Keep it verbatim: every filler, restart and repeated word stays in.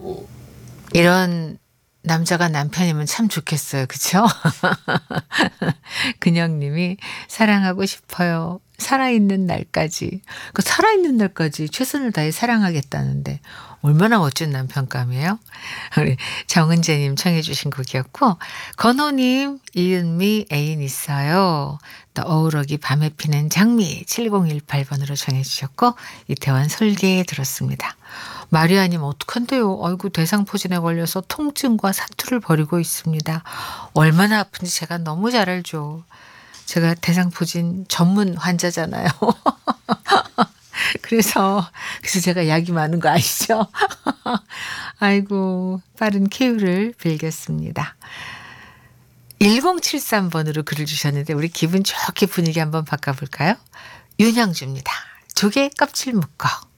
이런 남자가 남편이면 참 좋겠어요. 그쵸? 근영님이 사랑하고 싶어요. 살아있는 날까지. 그 살아있는 날까지 최선을 다해 사랑하겠다는데 얼마나 멋진 남편감이에요. 우리 정은재님 청해 주신 곡이었고, 건호님 이은미 애인 있어요. 또 어우러기 밤에 피는 장미 칠공일팔 번으로 정해 주셨고, 이태원 설계 들었습니다. 마리아님 어떡한데요. 아이고 대상포진에 걸려서 통증과 사투를 벌이고 있습니다. 얼마나 아픈지 제가 너무 잘 알죠. 제가 대상포진 전문 환자잖아요. 그래서 그래서 제가 약이 많은 거 아시죠? 아이고 빠른 쾌유를 빌겠습니다. 일공칠삼 번으로 글을 주셨는데 우리 기분 좋게 분위기 한번 바꿔볼까요? 윤형주입니다. 조개 껍질 묶어.